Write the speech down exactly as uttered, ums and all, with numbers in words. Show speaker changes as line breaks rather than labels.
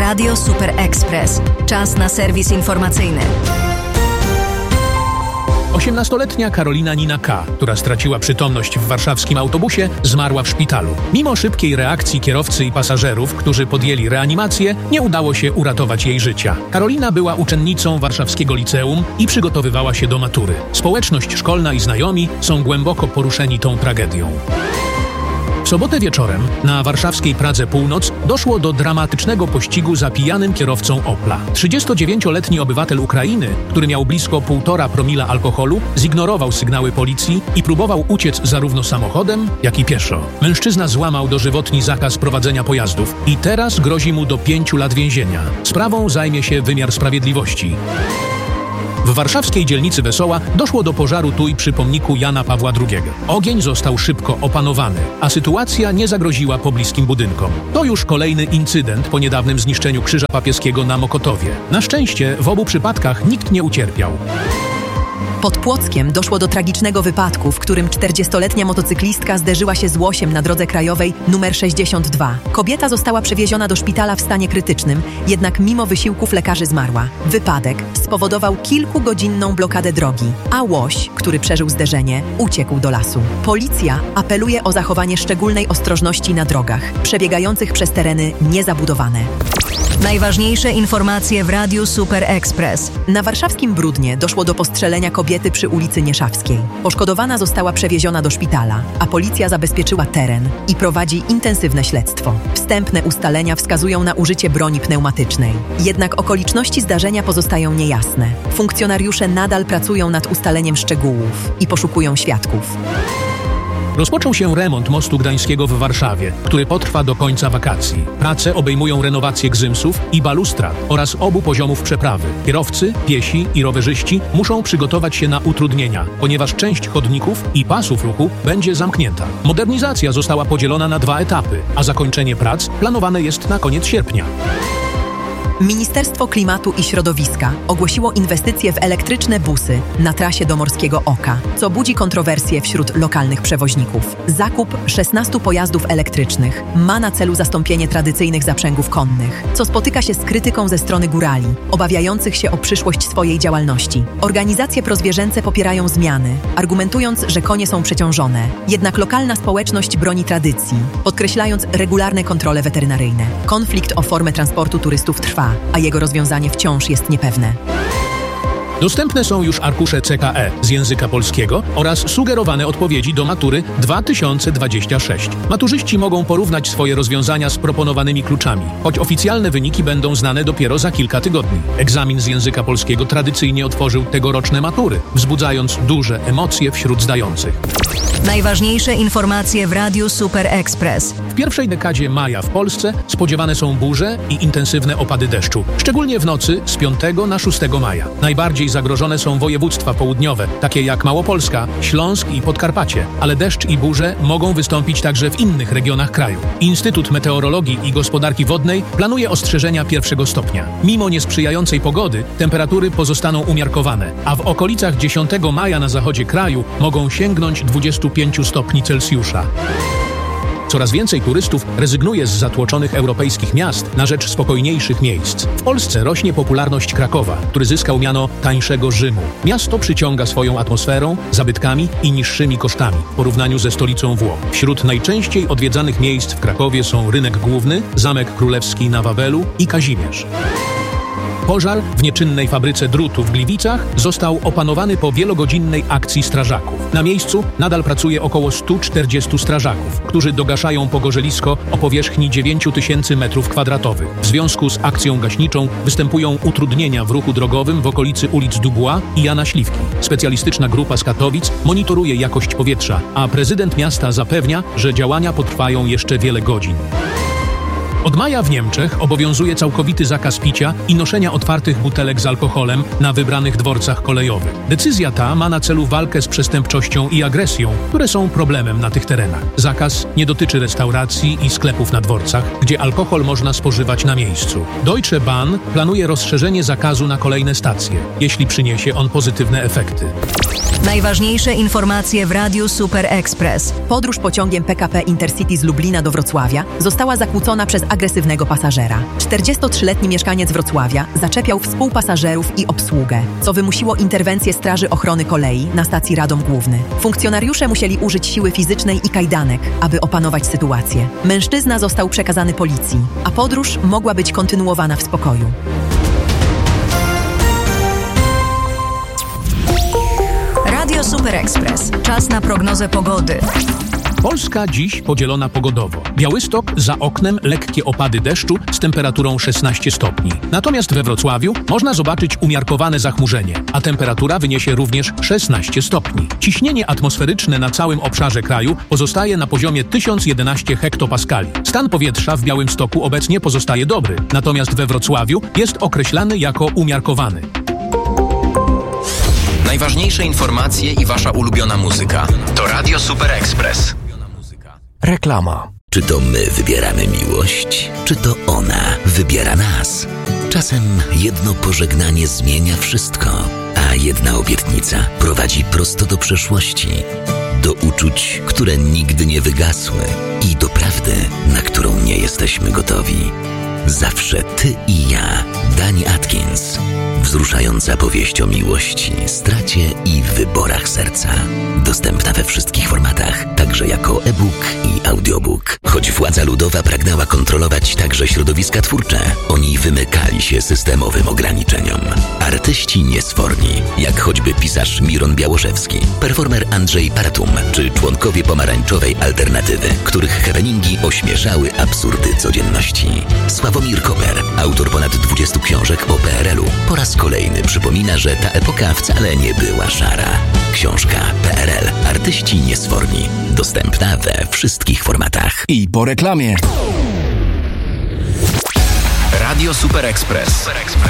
Radio Super Express. Czas na serwis informacyjny.
osiemnastoletnia Karolina Nina K., która straciła przytomność w warszawskim autobusie, zmarła w szpitalu. Mimo szybkiej reakcji kierowcy i pasażerów, którzy podjęli reanimację, nie udało się uratować jej życia. Karolina była uczennicą warszawskiego liceum i przygotowywała się do matury. Społeczność szkolna i znajomi są głęboko poruszeni tą tragedią. W sobotę wieczorem na warszawskiej Pradze Północ doszło do dramatycznego pościgu za pijanym kierowcą Opla. trzydziestodziewięcioletni obywatel Ukrainy, który miał blisko półtora promila alkoholu, zignorował sygnały policji i próbował uciec zarówno samochodem, jak i pieszo. Mężczyzna złamał dożywotni zakaz prowadzenia pojazdów i teraz grozi mu do pięciu lat więzienia. Sprawą zajmie się wymiar sprawiedliwości. W warszawskiej dzielnicy Wesoła doszło do pożaru tuj przy pomniku Jana Pawła drugiego. Ogień został szybko opanowany, a sytuacja nie zagroziła pobliskim budynkom. To już kolejny incydent po niedawnym zniszczeniu Krzyża Papieskiego na Mokotowie. Na szczęście w obu przypadkach nikt nie ucierpiał.
Pod Płockiem doszło do tragicznego wypadku, w którym czterdziestoletnia motocyklistka zderzyła się z łosiem na drodze krajowej numer sześćdziesiąt dwa. Kobieta została przewieziona do szpitala w stanie krytycznym, jednak mimo wysiłków lekarzy zmarła. Wypadek spowodował kilkugodzinną blokadę drogi, a łoś, który przeżył zderzenie, uciekł do lasu. Policja apeluje o zachowanie szczególnej ostrożności na drogach przebiegających przez tereny niezabudowane.
Najważniejsze informacje w Radiu Super Express.
Na warszawskim Bródnie doszło do postrzelenia kobiety przy ulicy Nieszawskiej. Poszkodowana została przewieziona do szpitala, a policja zabezpieczyła teren i prowadzi intensywne śledztwo. Wstępne ustalenia wskazują na użycie broni pneumatycznej. Jednak okoliczności zdarzenia pozostają niejasne. Funkcjonariusze nadal pracują nad ustaleniem szczegółów i poszukują świadków.
Rozpoczął się remont mostu gdańskiego w Warszawie, który potrwa do końca wakacji. Prace obejmują renowację gzymsów i balustrad oraz obu poziomów przeprawy. Kierowcy, piesi i rowerzyści muszą przygotować się na utrudnienia, ponieważ część chodników i pasów ruchu będzie zamknięta. Modernizacja została podzielona na dwa etapy, a zakończenie prac planowane jest na koniec sierpnia.
Ministerstwo Klimatu i Środowiska ogłosiło inwestycje w elektryczne busy na trasie do Morskiego Oka, co budzi kontrowersje wśród lokalnych przewoźników. Zakup szesnastu pojazdów elektrycznych ma na celu zastąpienie tradycyjnych zaprzęgów konnych, co spotyka się z krytyką ze strony górali, obawiających się o przyszłość swojej działalności. Organizacje prozwierzęce popierają zmiany, argumentując, że konie są przeciążone. Jednak lokalna społeczność broni tradycji, podkreślając regularne kontrole weterynaryjne. Konflikt o formę transportu turystów trwa, a jego rozwiązanie wciąż jest niepewne.
Dostępne są już arkusze C K E z języka polskiego oraz sugerowane odpowiedzi do matury dwa tysiące dwudziestego szóstego. Maturzyści mogą porównać swoje rozwiązania z proponowanymi kluczami, choć oficjalne wyniki będą znane dopiero za kilka tygodni. Egzamin z języka polskiego tradycyjnie otworzył tegoroczne matury, wzbudzając duże emocje wśród zdających.
Najważniejsze informacje w Radiu Super Express.
W pierwszej dekadzie maja w Polsce spodziewane są burze i intensywne opady deszczu, szczególnie w nocy z piątego na szóstego maja. Najbardziej zagrożone są województwa południowe, takie jak Małopolska, Śląsk i Podkarpacie, ale deszcz i burze mogą wystąpić także w innych regionach kraju. Instytut Meteorologii i Gospodarki Wodnej planuje ostrzeżenia pierwszego stopnia. Mimo niesprzyjającej pogody temperatury pozostaną umiarkowane, a w okolicach dziesiątego maja na zachodzie kraju mogą sięgnąć dwudziestu pięciu stopni Celsjusza. Coraz więcej turystów rezygnuje z zatłoczonych europejskich miast na rzecz spokojniejszych miejsc. W Polsce rośnie popularność Krakowa, który zyskał miano tańszego Rzymu. Miasto przyciąga swoją atmosferą, zabytkami i niższymi kosztami w porównaniu ze stolicą Włoch. Wśród najczęściej odwiedzanych miejsc w Krakowie są Rynek Główny, Zamek Królewski na Wawelu i Kazimierz. Pożar w nieczynnej fabryce drutu w Gliwicach został opanowany po wielogodzinnej akcji strażaków. Na miejscu nadal pracuje około stu czterdziestu strażaków, którzy dogaszają pogorzelisko o powierzchni dziewięć tysięcy metrów kwadratowych. W związku z akcją gaśniczą występują utrudnienia w ruchu drogowym w okolicy ulic Dubois i Jana Śliwki. Specjalistyczna grupa z Katowic monitoruje jakość powietrza, a prezydent miasta zapewnia, że działania potrwają jeszcze wiele godzin. Od maja w Niemczech obowiązuje całkowity zakaz picia i noszenia otwartych butelek z alkoholem na wybranych dworcach kolejowych. Decyzja ta ma na celu walkę z przestępczością i agresją, które są problemem na tych terenach. Zakaz nie dotyczy restauracji i sklepów na dworcach, gdzie alkohol można spożywać na miejscu. Deutsche Bahn planuje rozszerzenie zakazu na kolejne stacje, jeśli przyniesie on pozytywne efekty.
Najważniejsze informacje w Radiu Super Express.
Podróż pociągiem P K P Intercity z Lublina do Wrocławia została zakłócona przez agresywnego pasażera. czterdziestotrzyletni mieszkaniec Wrocławia zaczepiał współpasażerów i obsługę, co wymusiło interwencję Straży Ochrony Kolei na stacji Radom Główny. Funkcjonariusze musieli użyć siły fizycznej i kajdanek, aby opanować sytuację. Mężczyzna został przekazany policji, a podróż mogła być kontynuowana w spokoju.
Radio Super Express. Czas na prognozę pogody.
Polska dziś podzielona pogodowo. Białystok, za oknem lekkie opady deszczu z temperaturą szesnaście stopni. Natomiast we Wrocławiu można zobaczyć umiarkowane zachmurzenie, a temperatura wyniesie również szesnaście stopni. Ciśnienie atmosferyczne na całym obszarze kraju pozostaje na poziomie tysiąc jedenaście hektopaskali. Stan powietrza w Białymstoku obecnie pozostaje dobry, natomiast we Wrocławiu jest określany jako umiarkowany.
Najważniejsze informacje i wasza ulubiona muzyka to Radio Super Express.
Reklama.
Czy to my wybieramy miłość, czy to ona wybiera nas? Czasem jedno pożegnanie zmienia wszystko, a jedna obietnica prowadzi prosto do przeszłości, do uczuć, które nigdy nie wygasły i do prawdy, na którą nie jesteśmy gotowi. Zawsze ty i ja. Dani Atkins. Wzruszająca powieść o miłości, stracie i wyborach serca. Dostępna we wszystkich formatach, także jako e-book i audiobook. Choć władza ludowa pragnęła kontrolować także środowiska twórcze, oni wymykali się systemowym ograniczeniom. Artyści niesforni, jak choćby pisarz Miron Białoszewski, performer Andrzej Paratum, czy członkowie pomarańczowej alternatywy, których happeningi ośmieszały absurdy codzienności. Sławomir Koper, autor ponad dwudziestu książek o P R L u, po raz kolejny przypomina, że ta epoka wcale nie była szara. Książka P R L. Artyści niesforni. Dostępna we wszystkich formatach.
I po reklamie.
Radio Super Express.